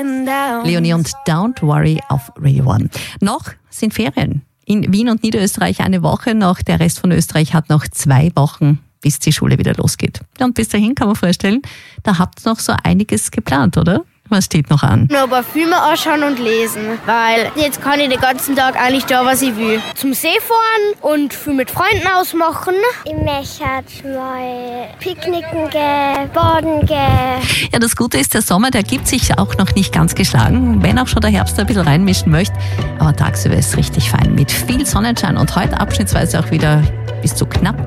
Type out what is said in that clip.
Leonie und Don't Worry auf Radio 1. Noch sind Ferien. In Wien und Niederösterreich eine Woche noch. Der Rest von Österreich hat noch 2 Wochen, bis die Schule wieder losgeht. Ja, und bis dahin kann man vorstellen, da habt ihr noch so einiges geplant, oder? Was steht noch an? Noch ein paar Filme anschauen und lesen, weil jetzt kann ich den ganzen Tag eigentlich da, was ich will. Zum See fahren und viel mit Freunden ausmachen. Ich möchte mal picknicken gehen, baden gehen. Ja, das Gute ist, der Sommer, der gibt sich auch noch nicht ganz geschlagen, wenn auch schon der Herbst ein bisschen reinmischen möchte. Aber tagsüber ist es richtig fein mit viel Sonnenschein und heute abschnittsweise auch wieder bis zu knapp